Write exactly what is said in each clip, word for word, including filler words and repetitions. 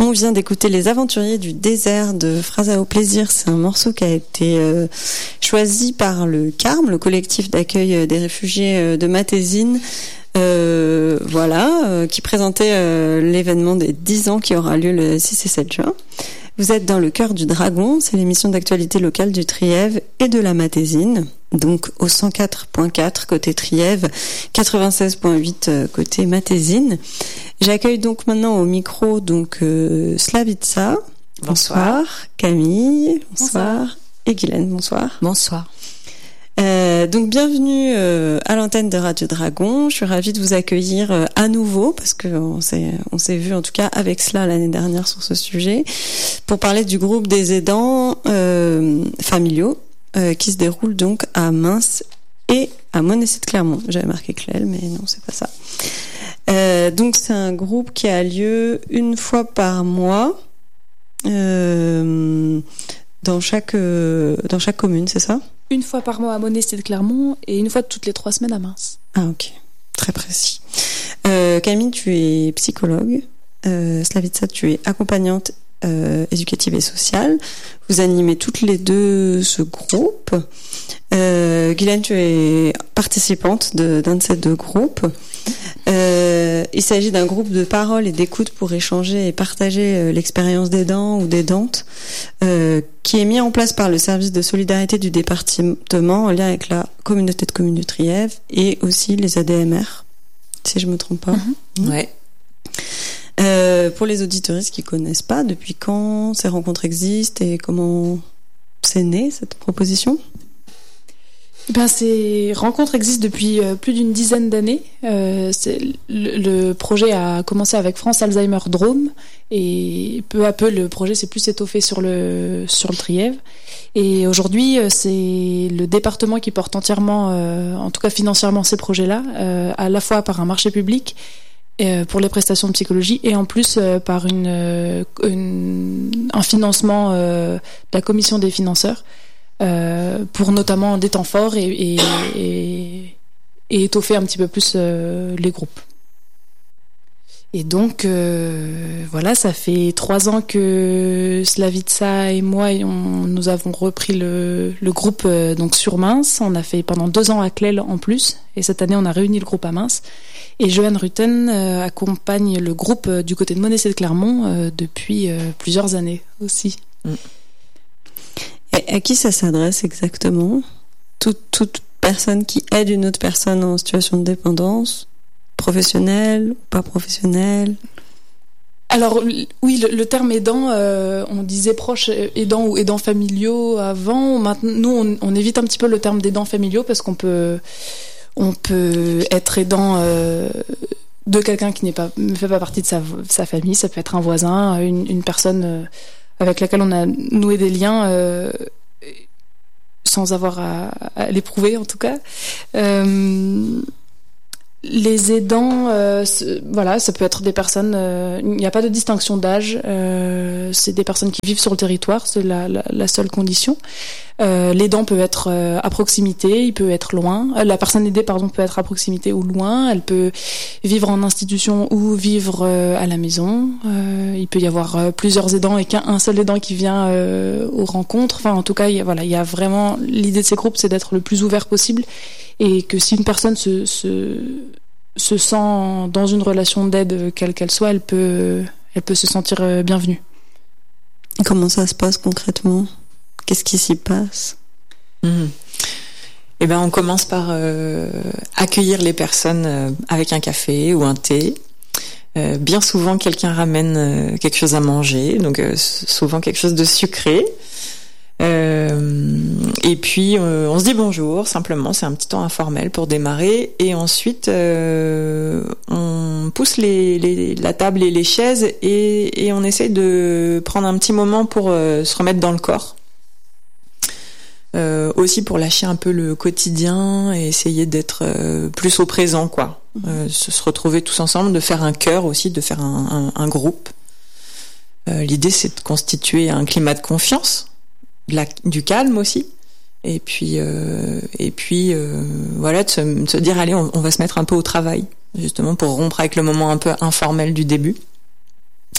On vient d'écouter Les Aventuriers du désert de Phrase au plaisir. C'est un morceau qui a été euh, choisi par le Carme, le collectif d'accueil des réfugiés de Matésine. Euh, voilà, euh, qui présentait euh, l'événement des dix ans qui aura lieu le six et sept juin. Vous êtes dans le cœur du Dragon, c'est l'émission d'actualité locale du Trièves et de la Matésine, donc au cent quatre virgule quatre côté Trièves, quatre-vingt-seize virgule huit côté Matésine. J'accueille donc maintenant au micro donc euh, Slavica. Bonsoir. bonsoir. Camille. Bonsoir. bonsoir. Et Guylaine. Bonsoir. Bonsoir. Euh, donc bienvenue euh, à l'antenne de Radio Dragon. Je suis ravie de vous accueillir euh, à nouveau parce que on s'est on s'est vu en tout cas avec cela l'année dernière sur ce sujet pour parler du groupe des aidants euh, familiaux euh, qui se déroule donc à Mins et à Monestier-de-Clermont. J'avais marqué Clel, mais non, c'est pas ça. Euh, donc c'est un groupe qui a lieu une fois par mois euh, dans chaque euh, dans chaque commune, c'est ça? Une fois par mois à Monestier-de-Clermont et une fois toutes les trois semaines à Mins. Ah ok, très précis. Euh, Camille, tu es psychologue. Euh, Slavica, tu es accompagnante euh, éducative et sociale. Vous animez toutes les deux ce groupe. Euh, Guylaine, tu es participante de, d'un de ces deux groupes. Euh, il s'agit d'un groupe de parole et d'écoute pour échanger et partager euh, l'expérience d'aidants ou d'aidantes euh, qui est mis en place par le service de solidarité du département en lien avec la communauté de communes du Trièves et aussi les A D M R, si je me trompe pas. Mmh. Ouais. Euh, pour les auditeuristes qui connaissent pas, depuis quand ces rencontres existent et comment c'est né cette proposition? Ben, ces rencontres existent depuis euh, plus d'une dizaine d'années. Euh, c'est, le, le projet a commencé avec France Alzheimer Drôme et peu à peu le projet s'est plus étoffé sur le sur le Trièves. Et aujourd'hui, c'est le département qui porte entièrement, euh, en tout cas financièrement, ces projets-là, euh, à la fois par un marché public euh, pour les prestations de psychologie et en plus euh, par une, euh, une un financement euh, de la commission des financeurs. Euh, pour notamment des temps forts et, et, et, et étoffer un petit peu plus euh, les groupes. Et donc, euh, voilà, ça fait trois ans que Slavica et moi, on, nous avons repris le, le groupe euh, donc sur Mins. On a fait pendant deux ans à Clel en plus, et cette année, on a réuni le groupe à Mins. Et Johan Rutten euh, accompagne le groupe euh, du côté de Monestier-de-Clermont euh, depuis euh, plusieurs années aussi. Mm. Et à qui ça s'adresse exactement? Toute, toute personne qui aide une autre personne en situation de dépendance, professionnelle ou pas professionnelle? Alors oui, le, le terme aidant, euh, on disait proche aidant ou aidants familiaux avant. Maintenant, nous, on, on évite un petit peu le terme d'aidants familiaux parce qu'on peut, on peut être aidant euh, de quelqu'un qui n'est pas, ne fait pas partie de sa, sa famille. Ça peut être un voisin, une, une personne euh, avec laquelle on a noué des liens euh, sans avoir à, à l'éprouver en tout cas. Euh, les aidants, euh, voilà, ça peut être des personnes. Euh, il n'y a pas de distinction d'âge. Euh, c'est des personnes qui vivent sur le territoire, c'est la, la, la seule condition. Euh, l'aidant peut être euh, à proximité, il peut être loin. Euh, la personne aidée, pardon, peut être à proximité ou loin. Elle peut vivre en institution ou vivre euh, à la maison. Euh, il peut y avoir euh, plusieurs aidants et qu'un un seul aidant qui vient euh, aux rencontres. Enfin, en tout cas, il y a, voilà, il y a vraiment l'idée de ces groupes, c'est d'être le plus ouvert possible et que si une personne se se, se sent dans une relation d'aide, quelle qu'elle soit, elle peut elle peut se sentir euh, bienvenue. Comment ça se passe concrètement? Qu'est-ce qui s'y passe? mmh. Eh ben, on commence par euh, accueillir les personnes euh, avec un café ou un thé. Euh, bien souvent, quelqu'un ramène euh, quelque chose à manger, donc euh, souvent quelque chose de sucré. Euh, et puis, euh, on se dit bonjour, simplement, c'est un petit temps informel pour démarrer. Et ensuite, euh, on pousse les, les, la table et les chaises et, et on essaye de prendre un petit moment pour euh, se remettre dans le corps. Euh, aussi pour lâcher un peu le quotidien et essayer d'être euh, plus au présent, quoi. Euh, se, se retrouver tous ensemble, de faire un chœur aussi, de faire un, un, un groupe. Euh, l'idée, c'est de constituer un climat de confiance, de la, du calme aussi, et puis euh, et puis euh, voilà, de se, de se dire allez, on, on va se mettre un peu au travail, justement pour rompre avec le moment un peu informel du début.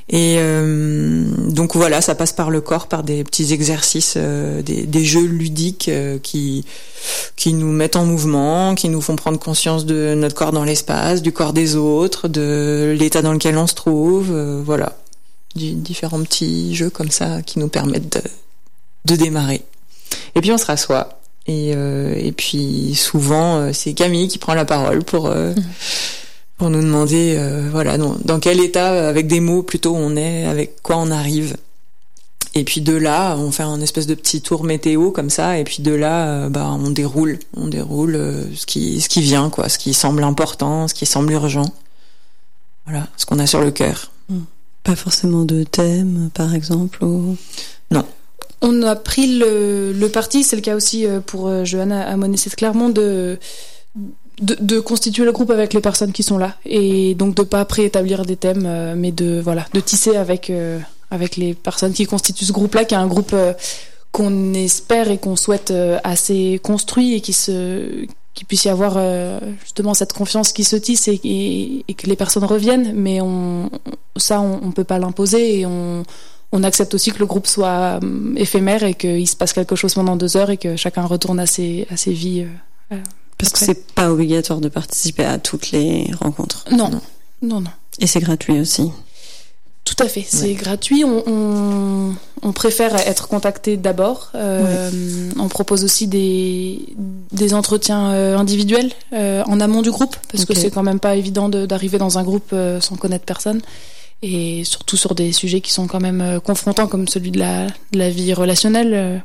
Et euh, donc voilà, ça passe par le corps, par des petits exercices, euh, des, des jeux ludiques euh, qui qui nous mettent en mouvement, qui nous font prendre conscience de notre corps dans l'espace, du corps des autres, de l'état dans lequel on se trouve, euh, voilà, du, différents petits jeux comme ça qui nous permettent de de démarrer. Et puis on se rassoit. Et, euh, et puis souvent euh, c'est Camille qui prend la parole pour euh, mmh. pour nous demander euh, voilà dans, dans quel état, avec des mots plutôt, on est, avec quoi on arrive. Et puis de là on fait un espèce de petit tour météo comme ça, et puis de là euh, bah on déroule on déroule euh, ce qui ce qui vient, quoi, ce qui semble important, ce qui semble urgent, voilà, ce qu'on a sur le cœur. Mmh. Pas forcément de thème par exemple ou... Non. On a pris le, le parti, c'est le cas aussi pour Johanna à Monessès-Clermont, de, de, de constituer le groupe avec les personnes qui sont là. Et donc de pas préétablir des thèmes, mais de, voilà, de tisser avec, avec les personnes qui constituent ce groupe-là, qui est un groupe qu'on espère et qu'on souhaite assez construit, et qui se, qu'il puisse y avoir justement cette confiance qui se tisse, et, et, et que les personnes reviennent. Mais on, ça, on, on peut pas l'imposer, et on, On accepte aussi que le groupe soit éphémère et qu'il se passe quelque chose pendant deux heures et que chacun retourne à ses, à ses vies. Euh, Parce après. que c'est pas obligatoire de participer à toutes les rencontres. Non, non, non. non. Et c'est gratuit aussi. Tout à fait, c'est ouais. gratuit. On, on, on préfère être contacté d'abord. Euh, ouais. On propose aussi des, des entretiens euh, individuels euh, en amont du groupe, parce okay. que c'est quand même pas évident de, d'arriver dans un groupe euh, sans connaître personne. Et surtout sur des sujets qui sont quand même confrontants, comme celui de la, de la vie relationnelle.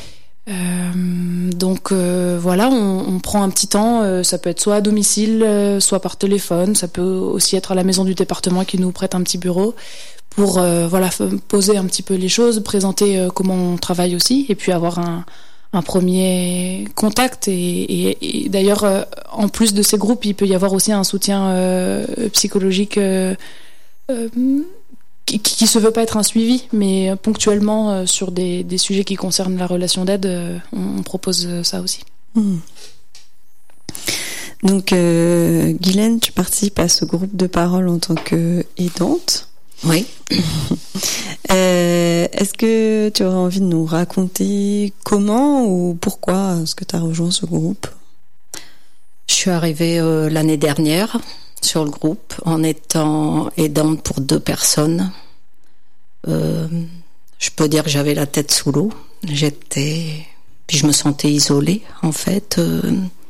Euh, donc euh, voilà, on, on prend un petit temps, euh, ça peut être soit à domicile, euh, soit par téléphone, ça peut aussi être à la maison du département qui nous prête un petit bureau, pour euh, voilà, poser un petit peu les choses, présenter euh, comment on travaille aussi, et puis avoir un, un premier contact. Et, et, et d'ailleurs, euh, en plus de ces groupes, il peut y avoir aussi un soutien euh, psychologique euh, Euh, qui, qui se veut pas être un suivi, mais ponctuellement euh, sur des, des sujets qui concernent la relation d'aide, euh, on, on propose ça aussi. Mmh. Donc, euh, Guylaine, tu participes à ce groupe de parole en tant qu'aidante. Oui. euh, est-ce que tu aurais envie de nous raconter comment ou pourquoi est-ce que tu as rejoint ce groupe ? Je suis arrivée euh, l'année dernière sur le groupe en étant aidante pour deux personnes. Euh, je peux dire que j'avais la tête sous l'eau. J'étais, puis je me sentais isolée en fait. Euh,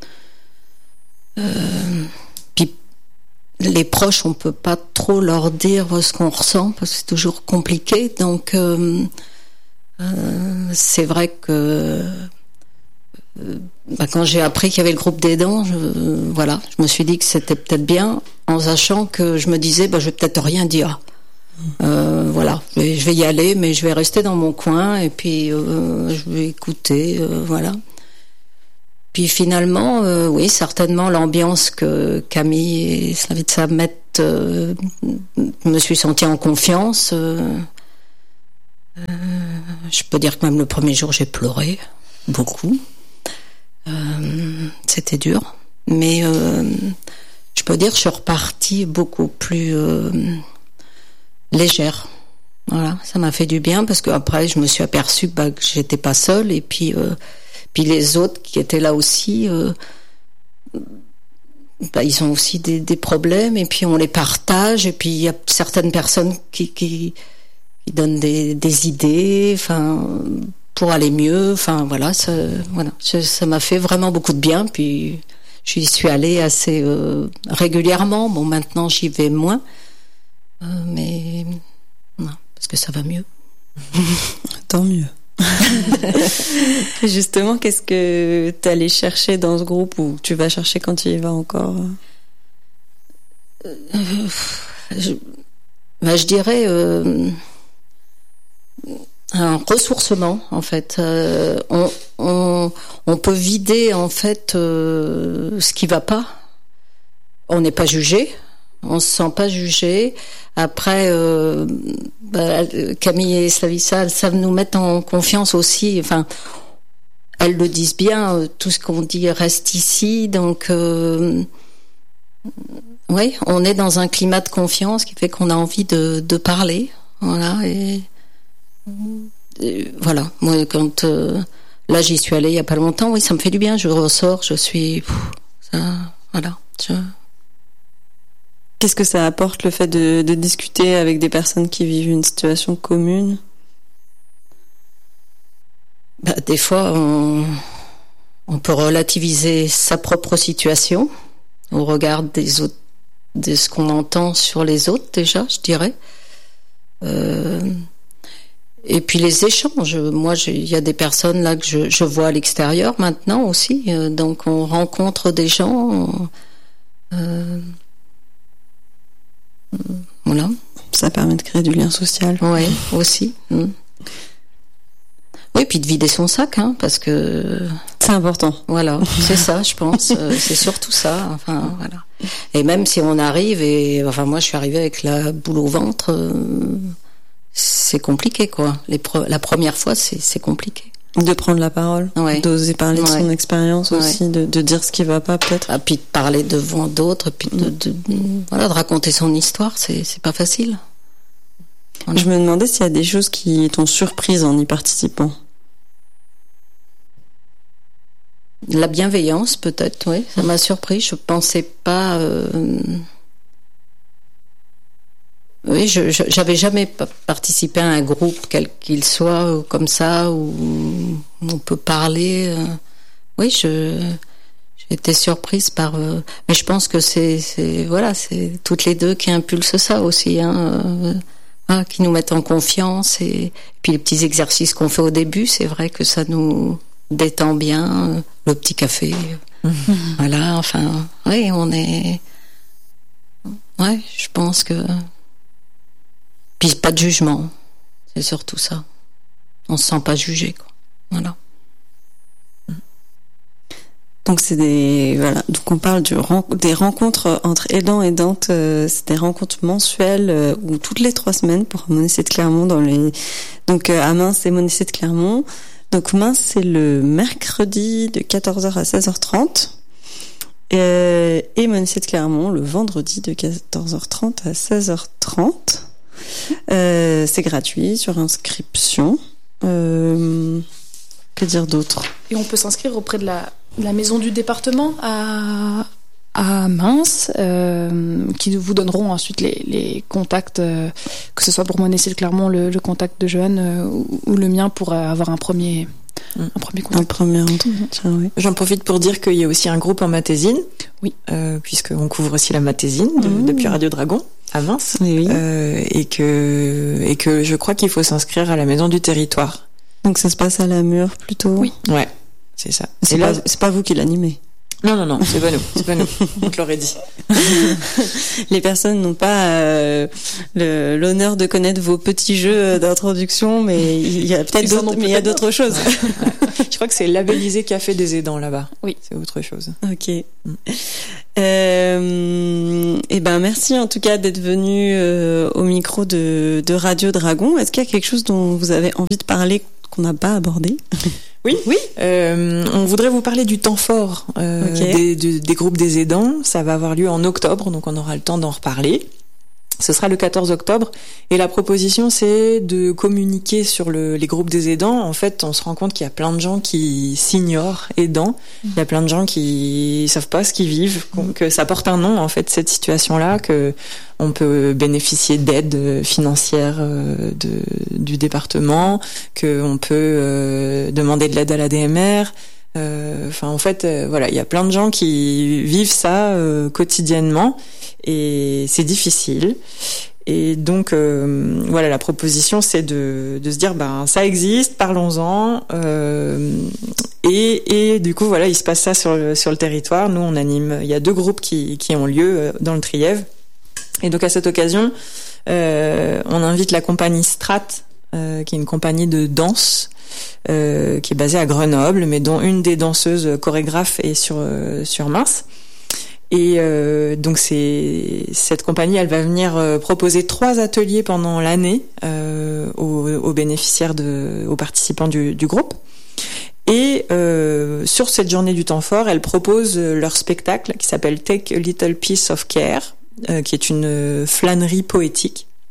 euh, puis les proches, on peut pas trop leur dire ce qu'on ressent parce que c'est toujours compliqué. Donc euh, euh, c'est vrai que euh, bah, quand j'ai appris qu'il y avait le groupe d'aidants, je, euh, voilà, je me suis dit que c'était peut-être bien, en sachant que je me disais, bah, je vais peut-être rien dire. Euh, voilà, je vais, je vais y aller, mais je vais rester dans mon coin et puis euh, je vais écouter, euh, voilà. Puis finalement, euh, oui, certainement l'ambiance que Camille et Slavica mettent, euh, me suis sentie en confiance. Euh, euh, je peux dire que même le premier jour, j'ai pleuré beaucoup. Euh, c'était dur, mais euh, je peux dire que je suis repartie beaucoup plus euh, légère. Voilà, ça m'a fait du bien parce que après je me suis aperçue bah, que j'étais pas seule, et puis euh, puis les autres qui étaient là aussi, euh, bah, ils ont aussi des, des problèmes, et puis on les partage, et puis il y a certaines personnes qui qui, qui donnent des, des idées, enfin. pour aller mieux, enfin voilà, ça, voilà, ça m'a fait vraiment beaucoup de bien. Puis j'y suis allée assez euh, régulièrement. Bon, maintenant j'y vais moins, euh, mais non, parce que ça va mieux. Tant mieux. Justement, qu'est-ce que tu allais chercher dans ce groupe, ou tu vas chercher quand tu y vas encore? euh, je, bah, je dirais. Euh, Un ressourcement en fait. Euh, on, on, on peut vider en fait euh, ce qui va pas. On n'est pas jugé, on se sent pas jugé. Après, euh, bah, Camille et Slavica, elles savent nous mettre en confiance aussi. Enfin, elles le disent bien. Tout ce qu'on dit reste ici, donc. Euh, oui, on est dans un climat de confiance qui fait qu'on a envie de, de parler. Voilà, et, et voilà. Moi, quand euh, là, j'y suis allée il y a pas longtemps. Oui, ça me fait du bien. Je ressors, je suis, pff, ça, voilà. Je... Qu'est-ce que ça apporte le fait de, de discuter avec des personnes qui vivent une situation commune? Bah, des fois, on, on peut relativiser sa propre situation au regard des autres, de ce qu'on entend sur les autres déjà, je dirais. Euh, et puis les échanges. Moi, il y a des personnes là que je, je vois à l'extérieur maintenant aussi. Euh, donc, on rencontre des gens. On, euh, voilà. Ça permet de créer du lien social. Oui, aussi. Mm. Oui, puis de vider son sac, hein, parce que c'est important. Voilà, c'est ça, je pense. euh, c'est surtout ça. Enfin, voilà. Et même si on arrive et, enfin, moi, je suis arrivée avec la boule au ventre. Euh, c'est compliqué, quoi. Les pro- la première fois, c'est, c'est compliqué. De prendre la parole, ouais. d'oser parler de ouais. son expérience ouais. aussi, de, de dire ce qui va pas peut-être. Ah, puis de parler devant d'autres, puis de, de, de, voilà, de raconter son histoire, c'est, c'est pas facile. Voilà. Je me demandais s'il y a des choses qui t'ont surprise en y participant. La bienveillance, peut-être, oui. Ça m'a surpris. Je pensais pas. Euh... Oui, je, je j'avais jamais participé à un groupe quel qu'il soit, comme ça, où on peut parler. Euh... Oui, je j'ai été surprise par. Euh... Mais je pense que c'est c'est voilà, c'est toutes les deux qui impulsent ça aussi, hein. Euh... Ah, qui nous mettent en confiance, et... et puis les petits exercices qu'on fait au début, c'est vrai que ça nous détend bien. Euh... Le petit café, mmh. Voilà. Enfin, oui, on est. Ouais, je pense que. Puis pas de jugement, c'est surtout ça. On se sent pas jugé, quoi. Voilà. Donc c'est des voilà. Donc on parle du des rencontres entre aidants et aidantes. Euh, c'est des rencontres mensuelles euh, ou toutes les trois semaines pour Monessey de Clermont dans les. Donc euh, à Mins et Monessey de Clermont. Donc Mins c'est le mercredi de quatorze heures à seize heures trente euh, et Monessey de Clermont le vendredi de quatorze heures trente à seize heures trente. Euh, c'est gratuit sur inscription. Euh, que dire d'autre? Et on peut s'inscrire auprès de la, de la maison du département à, à Mins, euh, qui vous donneront ensuite les, les contacts, euh, que ce soit pour Monessey de Clermont, le, le contact de Joanne euh, ou, ou le mien pour avoir un premier, un premier contact. Un premier entretien, mmh. Oui. J'en profite pour dire qu'il y a aussi un groupe en Matésine, oui, euh, puisqu'on couvre aussi la Matésine de, mmh. depuis Radio Dragon à Mins, oui, oui. Euh, et que et que je crois qu'il faut s'inscrire à la Maison du Territoire. Donc ça se passe à la Mure plutôt. Oui, ouais, c'est ça. C'est et pas, là, c'est pas vous qui l'animez. Non, non, non, c'est pas nous, c'est pas nous. On te l'aurait dit. Les personnes n'ont pas euh, le, l'honneur de connaître vos petits jeux d'introduction, mais il y a peut-être d'autres, mais il y a d'autres choses. Ouais. Je crois que c'est labellisé Café des aidants là-bas. Oui, c'est autre chose. Ok. Mm. Euh, et ben merci en tout cas d'être venu euh, au micro de, de Radio Dragon. Est-ce qu'il y a quelque chose dont vous avez envie de parler qu'on n'a pas abordé? Oui, oui. Euh, on voudrait vous parler du temps fort euh, okay. des, des, des groupes des aidants. Ça va avoir lieu en octobre, donc on aura le temps d'en reparler. Ce sera le quatorze octobre. Et la proposition, c'est de communiquer sur le, les groupes des aidants. En fait, on se rend compte qu'il y a plein de gens qui s'ignorent aidants. Il y a plein de gens qui savent pas ce qu'ils vivent, que ça porte un nom, en fait, cette situation-là, que on peut bénéficier d'aide financière de, du département, que on peut euh, demander de l'aide à la D M R. Euh, enfin, en fait, euh, voilà, il y a plein de gens qui vivent ça euh, quotidiennement et c'est difficile. Et donc, euh, voilà, la proposition, c'est de, de se dire, ben, ça existe, parlons-en. Euh, et, et du coup, voilà, il se passe ça sur le, sur le territoire. Nous, on anime. Il y a deux groupes qui, qui ont lieu dans le Trièvre. Et donc, à cette occasion, euh, on invite la compagnie Strat, euh, qui est une compagnie de danse. Euh, qui est basée à Grenoble, mais dont une des danseuses chorégraphes est sur euh, sur Mins. Et euh, donc c'est cette compagnie, elle va venir euh, proposer trois ateliers pendant l'année euh, aux, aux bénéficiaires de, aux participants du, du groupe. Et euh, sur cette journée du temps fort, elle propose leur spectacle qui s'appelle Take a Little Piece of Care, euh, qui est une flânerie poétique.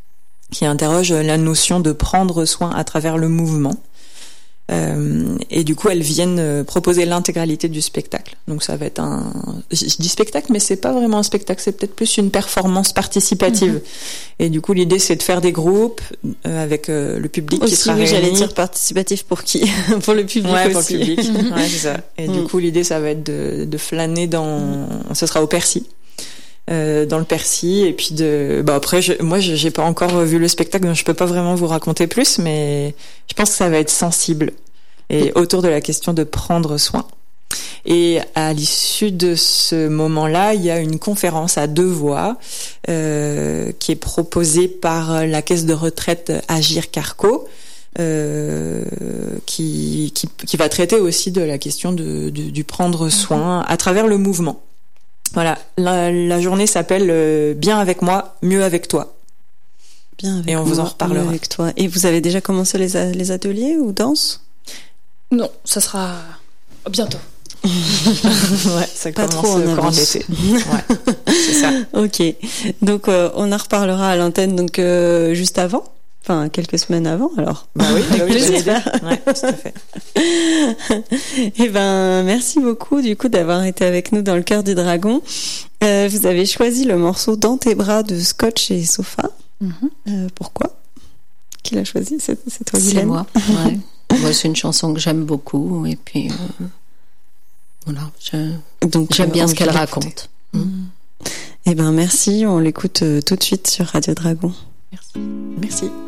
qui interroge la notion de prendre soin à travers le mouvement. Euh, et du coup, elles viennent proposer l'intégralité du spectacle. Donc, ça va être un, je dis spectacle, mais c'est pas vraiment un spectacle, c'est peut-être plus une performance participative. Mmh. Et du coup, l'idée, c'est de faire des groupes euh, avec euh, le public aussi, qui sera oui, réuni. J'allais dire participatif pour qui? Pour le public ouais, aussi. pour le public. Ouais, c'est ça. Et mmh. du coup, l'idée, ça va être de, de flâner dans, mmh. ce sera au Percy. Euh, dans le Percy et puis de bah après je, moi j'ai pas encore vu le spectacle donc je peux pas vraiment vous raconter plus mais je pense que ça va être sensible et autour de la question de prendre soin. Et à l'issue de ce moment-là, il y a une conférence à deux voix euh, qui est proposée par la caisse de retraite Agir Carco euh, qui, qui qui va traiter aussi de la question de, de du prendre soin à travers le mouvement. Voilà, la, la journée s'appelle euh, Bien avec moi, mieux avec toi. Bien avec Et on moi, vous en reparlera. Mieux avec toi. Et vous avez déjà commencé les, a- les ateliers ou danse? Non, ça sera bientôt. Ouais, ça Pas commence trop en au courant avance. d'été. Ouais, c'est ça. Ok, donc euh, on en reparlera à l'antenne donc euh, juste avant, enfin quelques semaines avant alors. Bah oui, Avec bah oui, plaisir. j'allais dire. Ouais, tout à fait. Eh ben merci beaucoup du coup d'avoir été avec nous dans le cœur du dragon. Euh, vous avez choisi le morceau Dans tes bras de Scotch et Sofa. Mm-hmm. Euh, pourquoi? Qui l'a choisi? C'est, c'est toi, C'est Guylaine? moi. Ouais. Moi, c'est une chanson que j'aime beaucoup et puis euh, voilà, je, Donc j'aime euh, bien on ce qu'elle va raconte. l'écouter. Eh ben merci, on l'écoute euh, tout de suite sur Radio Dragon. Merci. Merci.